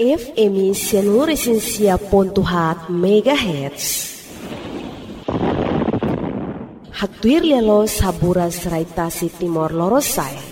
FM Seluruh Pontuhat MHz. Haktuir lelo sabura serai tasi Timor Lorosai.